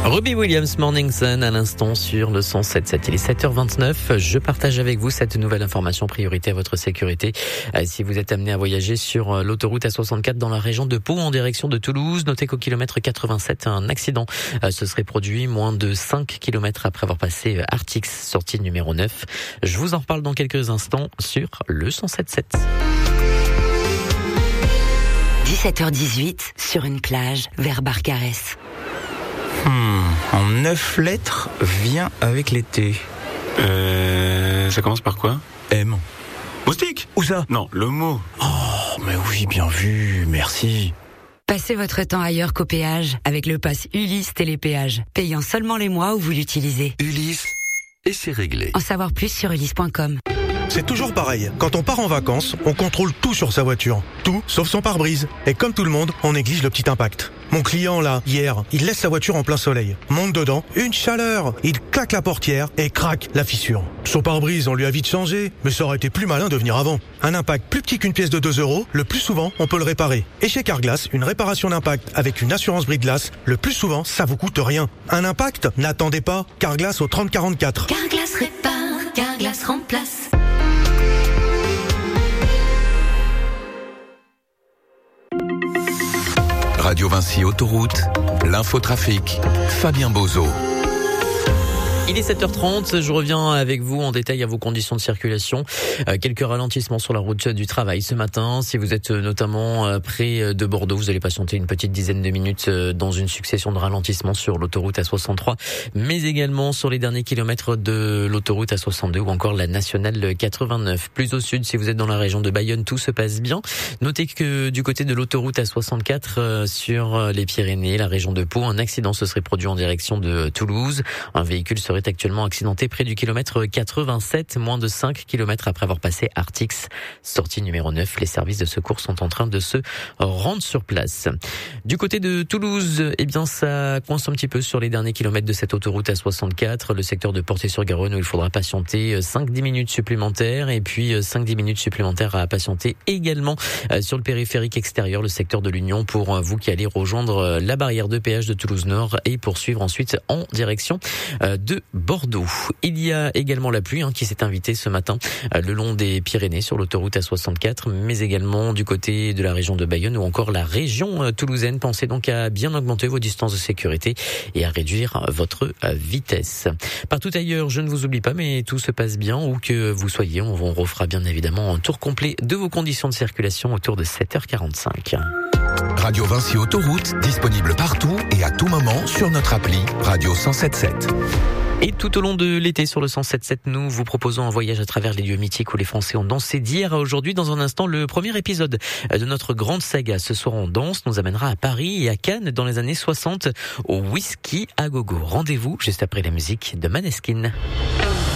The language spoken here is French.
Robbie Williams, Morning Sun, à l'instant sur le 107.7. Il est 7h29. Je partage avec vous cette nouvelle information, priorité à votre sécurité. Si vous êtes amené à voyager sur l'autoroute A64 dans la région de Pau en direction de Toulouse, notez qu'au kilomètre 87, un accident se serait produit moins de 5 km après avoir passé Artix, sortie numéro 9. Je vous en reparle dans quelques instants sur le 107.7. 17h18, sur une plage, vers Barcarès. En 9 lettres, vient avec l'été. Ça commence par quoi? M. Moustique? Où ça? Non, le mot. Oh, mais oui, bien vu, merci. Passez votre temps ailleurs qu'au péage avec le pass Ulysse Télépéage, payant seulement les mois où vous l'utilisez. Ulysse, et c'est réglé. En savoir plus sur ulysse.com. C'est toujours pareil. Quand on part en vacances, on contrôle tout sur sa voiture. Tout, sauf son pare-brise. Et comme tout le monde, on néglige le petit impact. Mon client, là, hier, il laisse sa voiture en plein soleil. Monte dedans, une chaleur. Il claque la portière et craque la fissure. Son pare-brise, on lui a vite changé, mais ça aurait été plus malin de venir avant. Un impact plus petit qu'une pièce de 2 €, le plus souvent, on peut le réparer. Et chez Carglass, une réparation d'impact avec une assurance brise-glace, le plus souvent, ça vous coûte rien. Un impact? N'attendez pas. Carglass au 3044. Carglass répare, Carglass remplace. Radio Vinci Autoroute, l'infotrafic, Fabien Bozo. Il est 7h30, je reviens avec vous en détail à vos conditions de circulation. Quelques ralentissements sur la route du travail ce matin. Si vous êtes notamment près de Bordeaux, vous allez patienter une petite dizaine de minutes dans une succession de ralentissements sur l'autoroute A63, mais également sur les derniers kilomètres de l'autoroute A62 ou encore la nationale 89. Plus au sud, si vous êtes dans la région de Bayonne, tout se passe bien. Notez que du côté de l'autoroute A64 sur les Pyrénées, la région de Pau, un accident se serait produit en direction de Toulouse. Un véhicule serait actuellement accidenté près du kilomètre 87, moins de 5 km après avoir passé Artix, sortie numéro 9. Les services de secours sont en train de se rendre sur place. Du côté de Toulouse, eh bien, ça coince un petit peu sur les derniers kilomètres de cette autoroute A64, le secteur de Portet-sur-Garonne où il faudra patienter 5-10 minutes supplémentaires et puis 5-10 minutes supplémentaires à patienter également sur le périphérique extérieur, le secteur de l'Union pour vous qui allez rejoindre la barrière de péage de Toulouse-Nord et poursuivre ensuite en direction de Bordeaux. Il y a également la pluie qui s'est invitée ce matin le long des Pyrénées sur l'autoroute A64, mais également du côté de la région de Bayonne ou encore la région toulousaine. Pensez donc à bien augmenter vos distances de sécurité et à réduire votre vitesse. Partout ailleurs, je ne vous oublie pas, mais tout se passe bien où que vous soyez. On vous refera bien évidemment un tour complet de vos conditions de circulation autour de 7h45. Radio Vinci Autoroute, disponible partout et à tout moment sur notre appli Radio 107.7. Et tout au long de l'été sur le 107.7, nous vous proposons un voyage à travers les lieux mythiques où les Français ont dansé d'hier à aujourd'hui. Dans un instant, le premier épisode de notre grande saga Ce soir on danse nous amènera à Paris et à Cannes dans les années 60 au Whisky à Gogo. Rendez-vous juste après la musique de Maneskin.